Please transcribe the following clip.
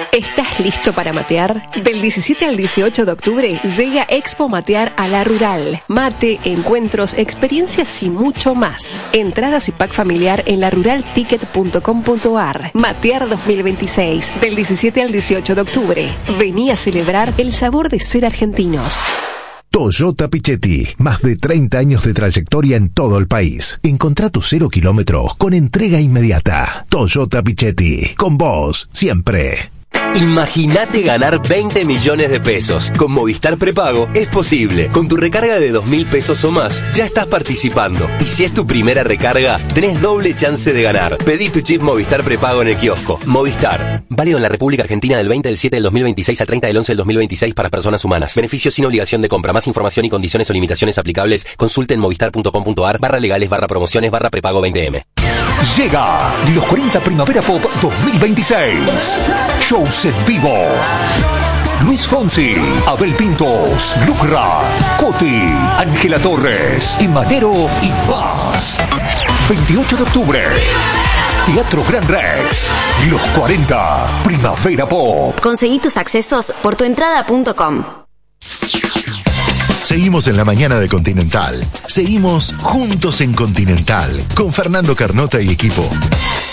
¿Estás listo para matear? Del 17 al 18 de octubre llega Expo Matear a La Rural. Mate, encuentros, experiencias y mucho más. Entradas y pack familiar en laruralticket.com.ar. Matear 2026, del 17 al 18 de octubre. Vení a celebrar el sabor de ser argentinos. Toyota Pichetti, más de 30 años de trayectoria en todo el país. Encontrá tu 0 kilómetros con entrega inmediata. Toyota Pichetti, con vos siempre. Imagínate ganar 20 millones de pesos. Con Movistar Prepago es posible. Con tu recarga de 2.000 pesos o más, ya estás participando. Y si es tu primera recarga, tenés doble chance de ganar. Pedí tu chip Movistar Prepago en el kiosco. Movistar. Válido en la República Argentina del 20 del 7 del 2026 al 30 del 11 del 2026 para personas humanas. Beneficios sin obligación de compra. Más información y condiciones o limitaciones aplicables. Consulte en movistar.com.ar/legales/prepago 20M. Llega los 40 Primavera Pop 2026. Shows en vivo. Luis Fonsi, Abel Pintos, Lucra, Coti, Ángela Torres, Imanero y más. 28 de octubre. Teatro Gran Rex. Los 40 Primavera Pop. Conseguí tus accesos por tuentrada.com. Seguimos en la mañana de Continental. Seguimos juntos en Continental con Fernando Carnota y equipo.